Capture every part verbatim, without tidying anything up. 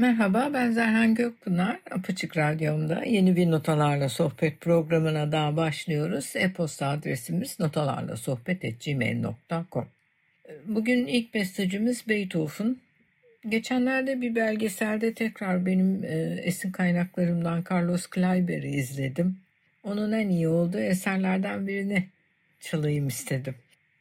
Merhaba, ben Zerhan Gökpınar. Apaçık Radyom'da yeni bir Notalarla Sohbet programına daha başlıyoruz. E-posta adresimiz notalarlasohbet at gmail nokta com. Bugün ilk bestecimiz Beethoven. Geçenlerde bir belgeselde tekrar benim e, esin kaynaklarımdan Carlos Kleiber'i izledim. Onun en iyi olduğu eserlerden birini çalayım istedim.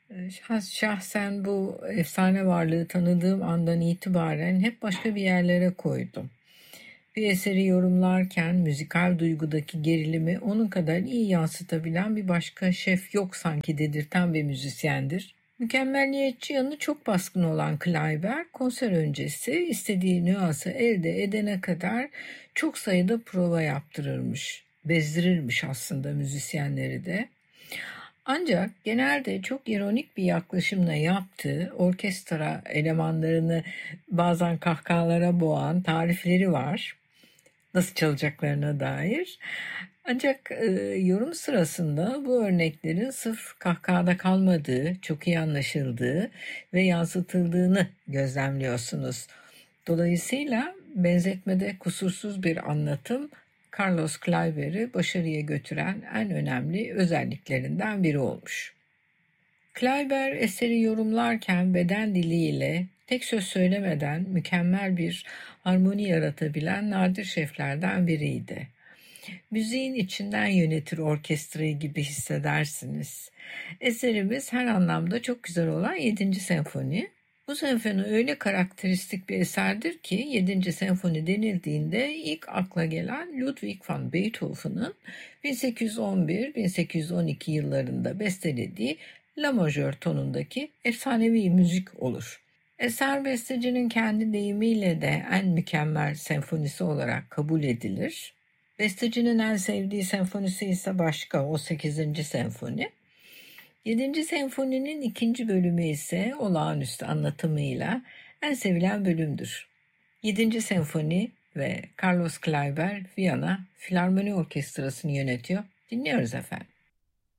Şahsen bu efsane varlığı tanıdığım andan itibaren hep başka bir yerlere koydum. Bir eseri yorumlarken müzikal duygudaki gerilimi onun kadar iyi yansıtabilen bir başka şef yok sanki dedirten bir müzisyendir. Mükemmeliyetçi yanı çok baskın olan Kleiber, konser öncesi istediği nüansı elde edene kadar çok sayıda prova yaptırırmış, bezdirirmiş aslında müzisyenleri de. Ancak genelde çok ironik bir yaklaşımla yaptığı, orkestra elemanlarını bazen kahkahalara boğan tarifleri var. Nasıl çalacaklarına dair. Ancak e, yorum sırasında bu örneklerin sırf kahkahada kalmadığı, çok iyi anlaşıldığı ve yansıtıldığını gözlemliyorsunuz. Dolayısıyla benzetmede kusursuz bir anlatım, Carlos Kleiber'i başarıya götüren en önemli özelliklerinden biri olmuş. Kleiber eseri yorumlarken beden diliyle tek söz söylemeden mükemmel bir harmoni yaratabilen nadir şeflerden biriydi. Müziğin içinden yönetir orkestrayı gibi hissedersiniz. Eserimiz her anlamda çok güzel olan yedinci senfoni. Bu senfoni öyle karakteristik bir eserdir ki yedinci senfoni denildiğinde ilk akla gelen Ludwig van Beethoven'ın bin sekiz yüz on bir bin sekiz yüz on iki yıllarında bestelediği La majör tonundaki efsanevi müzik olur. Eser bestecinin kendi deyimiyle de en mükemmel senfonisi olarak kabul edilir. Bestecinin en sevdiği senfonisi ise başka, o sekizinci senfoni. yedinci senfoninin ikinci bölümü ise olağanüstü anlatımıyla en sevilen bölümdür. yedinci senfoni ve Carlos Kleiber Viyana Filarmoni Orkestrası'nı yönetiyor. Dinliyoruz efendim.